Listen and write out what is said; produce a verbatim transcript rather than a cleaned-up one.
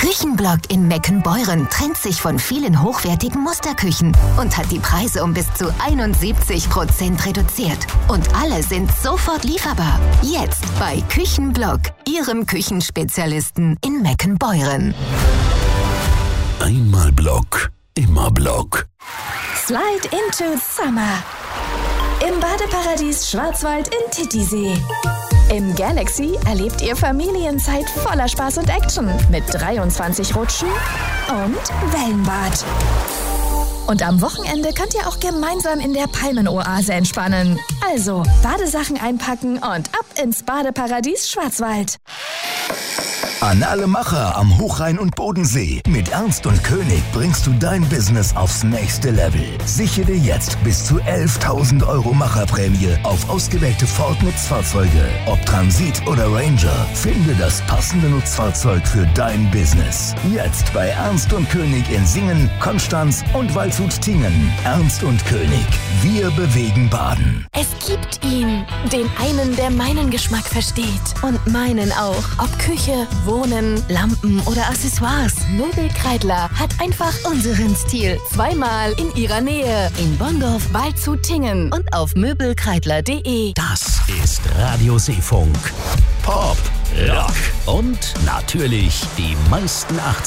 Küchenblock in Meckenbeuren trennt sich von vielen hochwertigen Musterküchen und hat die Preise um bis zu einundsiebzig Prozent reduziert. Und alle sind sofort lieferbar. Jetzt bei Küchenblock, Ihrem Küchenspezialisten in Meckenbeuren. Einmal Block, immer Block. Slide into Summer. Im Badeparadies Schwarzwald in Titisee. Im Galaxy erlebt ihr Familienzeit voller Spaß und Action mit dreiundzwanzig Rutschen und Wellenbad. Und am Wochenende könnt ihr auch gemeinsam in der Palmenoase entspannen. Also Badesachen einpacken und ab ins Badeparadies Schwarzwald. An alle Macher am Hochrhein und Bodensee. Mit Ernst und König bringst du dein Business aufs nächste Level. Sichere dir jetzt bis zu elftausend Euro Macherprämie auf ausgewählte Ford-Nutzfahrzeuge. Ob Transit oder Ranger, finde das passende Nutzfahrzeug für dein Business. Jetzt bei Ernst und König in Singen, Konstanz und Waldshut-Tiengen. Ernst und König. Wir bewegen Baden. Es gibt ihn, den einen, der meinen Geschmack versteht. Und meinen auch. Ob Küche, Wohnen, Lampen oder Accessoires. Möbelkreidler hat einfach unseren Stil. Zweimal in ihrer Nähe. In Bonndorf, Waldshut-Tiengen und auf möbelkreidler punkt de. Das ist Radio Seefunk. Pop, Rock und natürlich die meisten achtziger